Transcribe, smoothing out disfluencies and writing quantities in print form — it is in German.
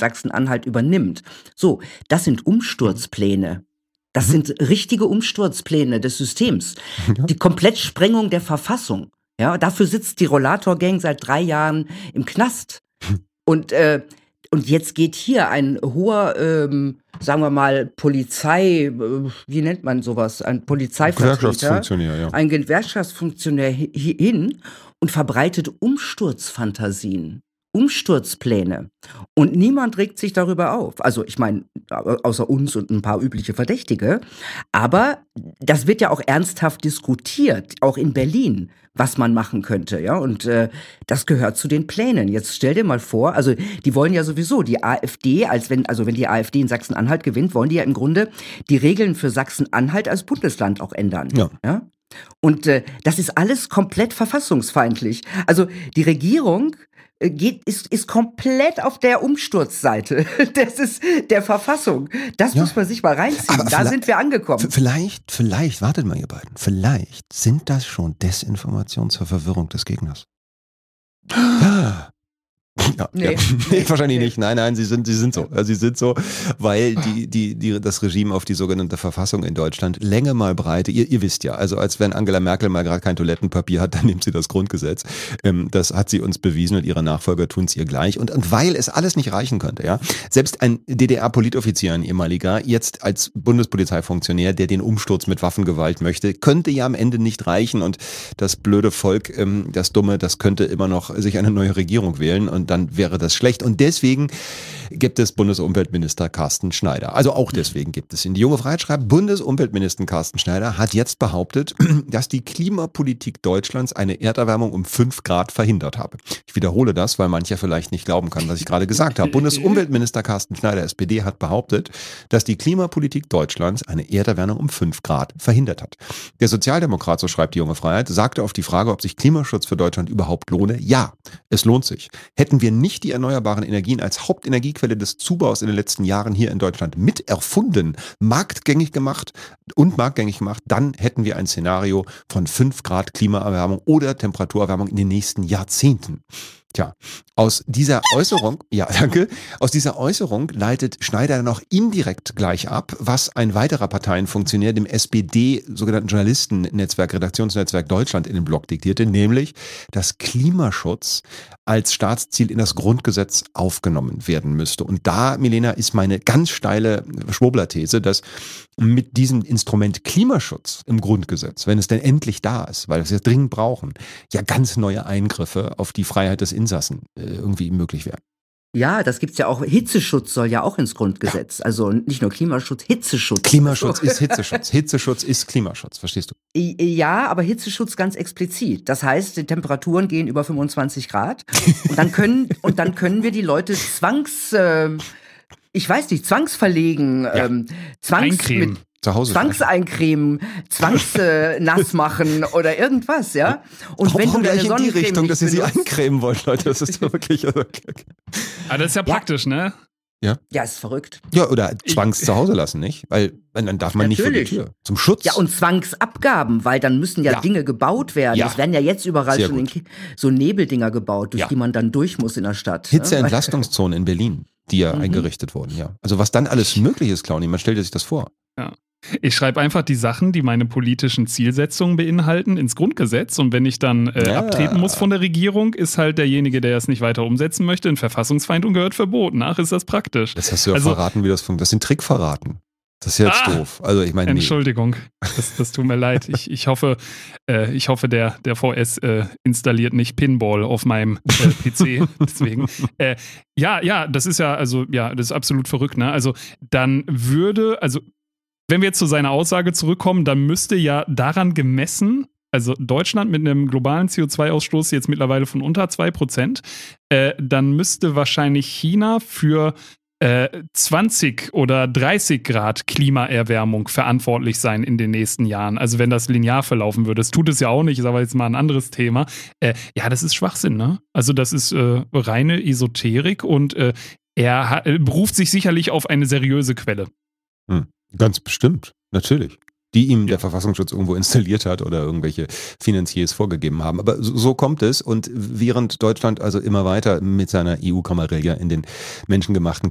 Sachsen-Anhalt übernimmt. So, das sind Umsturzpläne. Das sind richtige Umsturzpläne des Systems. Die Komplettsprengung der Verfassung. Ja, dafür sitzt die Rollator-Gang seit 3 Jahren im Knast. Und jetzt geht hier ein hoher, sagen wir mal, wie nennt man sowas? Ein Polizeivertreter, Gewerkschaftsfunktionär, ja. ein Gewerkschaftsfunktionär hin und verbreitet Umsturzfantasien. Umsturzpläne. Und niemand regt sich darüber auf. Also ich meine, außer uns und ein paar übliche Verdächtige. Aber das wird ja auch ernsthaft diskutiert, auch in Berlin, was man machen könnte. Ja? Und das gehört zu den Plänen. Jetzt stell dir mal vor, also die wollen ja sowieso die AfD, wenn die AfD in Sachsen-Anhalt gewinnt, wollen die ja im Grunde die Regeln für Sachsen-Anhalt als Bundesland auch ändern. Ja? Und das ist alles komplett verfassungsfeindlich. Also die Regierung ist komplett auf der Umsturzseite der Verfassung. Das muss man sich mal reinziehen. Aber da sind wir angekommen. Vielleicht, wartet mal ihr beiden, vielleicht sind das schon Desinformation zur Verwirrung des Gegners. Nee, wahrscheinlich nicht. Nein, sie sind so. Sie sind so, weil das Regime auf die sogenannte Verfassung in Deutschland Länge mal Breite, ihr wisst ja, also als wenn Angela Merkel mal gerade kein Toilettenpapier hat, dann nimmt sie das Grundgesetz. Das hat sie uns bewiesen und ihre Nachfolger tun es ihr gleich. Und weil es alles nicht reichen könnte, ja, selbst ein DDR-Politoffizier, ein ehemaliger, jetzt als Bundespolizeifunktionär, der den Umsturz mit Waffengewalt möchte, könnte ja am Ende nicht reichen und das blöde Volk, das Dumme, das könnte immer noch sich eine neue Regierung wählen und dann wäre das schlecht. Und deswegen gibt es Bundesumweltminister Carsten Schneider. Also auch deswegen gibt es ihn. Die Junge Freiheit schreibt, Bundesumweltminister Carsten Schneider hat jetzt behauptet, dass die Klimapolitik Deutschlands eine Erderwärmung um 5 Grad verhindert habe. Ich wiederhole das, weil mancher vielleicht nicht glauben kann, was ich gerade gesagt habe. Bundesumweltminister Carsten Schneider, SPD, hat behauptet, dass die Klimapolitik Deutschlands eine Erderwärmung um 5 Grad verhindert hat. Der Sozialdemokrat, so schreibt die Junge Freiheit, sagte auf die Frage, ob sich Klimaschutz für Deutschland überhaupt lohne, ja, es lohnt sich. Hätten wir nicht die erneuerbaren Energien als Hauptenergiequelle des Zubaus in den letzten Jahren hier in Deutschland mit erfunden, marktgängig gemacht, dann hätten wir ein Szenario von 5 Grad Klimaerwärmung oder Temperaturerwärmung in den nächsten Jahrzehnten. Tja, aus dieser Äußerung leitet Schneider noch indirekt gleich ab, was ein weiterer Parteienfunktionär dem SPD sogenannten Journalistennetzwerk, Redaktionsnetzwerk Deutschland in den Blog diktierte, nämlich, dass Klimaschutz als Staatsziel in das Grundgesetz aufgenommen werden müsste. Und da, Milena, ist meine ganz steile Schwurbler-These, dass mit diesem Instrument Klimaschutz im Grundgesetz, wenn es denn endlich da ist, weil wir es ja dringend brauchen, ja ganz neue Eingriffe auf die Freiheit des Insassen irgendwie möglich werden. Ja, das gibt's ja auch. Hitzeschutz soll ja auch ins Grundgesetz. Ja. Also nicht nur Klimaschutz, Hitzeschutz. Klimaschutz ist Hitzeschutz. Hitzeschutz ist Klimaschutz, verstehst du? Ja, aber Hitzeschutz ganz explizit. Das heißt, die Temperaturen gehen über 25 Grad und dann können wir die Leute zwangsverlegen, eincremen. Zwangseincremen, nass machen oder irgendwas, ja. Und wenn du gleich in die Richtung, dass ihr sie eincremen wollt, Leute, das ist doch wirklich. Aber das ist ja praktisch, ne? Ja. Ja, ist verrückt. Ja, oder zwangs zu Hause lassen, nicht? Weil dann darf man nicht vor die Tür. Zum Schutz. Ja, und Zwangsabgaben, weil dann müssen ja Dinge gebaut werden. Es werden ja jetzt überall sehr schon so Nebeldinger gebaut, durch die man dann durch muss in der Stadt. Hitzeentlastungszonen in Berlin, die ja eingerichtet wurden, ja. Also was dann alles möglich ist, Claudi, man stellt sich das vor. Ja. Ich schreibe einfach die Sachen, die meine politischen Zielsetzungen beinhalten, ins Grundgesetz. Und wenn ich dann abtreten muss von der Regierung, ist halt derjenige, der es nicht weiter umsetzen möchte, ein Verfassungsfeind und gehört verboten. Ach, ist das praktisch. Das hast du ja verraten, wie das funktioniert. Das sind Trickverraten. Das ist jetzt doof. Also ich meine, Entschuldigung, das tut mir leid. Ich hoffe, der VS installiert nicht Pinball auf meinem PC. Deswegen. Das ist das ist absolut verrückt. Ne? Also wenn wir jetzt zu seiner Aussage zurückkommen, dann müsste ja daran gemessen, also Deutschland mit einem globalen CO2-Ausstoß jetzt mittlerweile von unter 2%, dann müsste wahrscheinlich China für 20 oder 30 Grad Klimaerwärmung verantwortlich sein in den nächsten Jahren. Also wenn das linear verlaufen würde. Das tut es ja auch nicht, ist aber jetzt mal ein anderes Thema. Das ist Schwachsinn, ne? Also das ist reine Esoterik und er beruft sich sicherlich auf eine seriöse Quelle. Ganz bestimmt, natürlich. Die ihm der Verfassungsschutz irgendwo installiert hat oder irgendwelche Finanziers vorgegeben haben. Aber so kommt es. Und während Deutschland also immer weiter mit seiner EU-Kamarilla in den menschengemachten